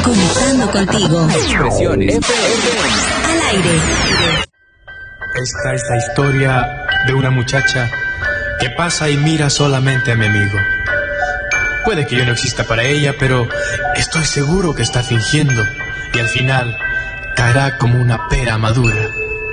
Conectando contigo. Expresiones Al aire. Esta es la historia de una muchacha que pasa y mira solamente a mi amigo. Puede que yo no exista para ella, pero estoy seguro que está fingiendo y al final caerá como una pera madura.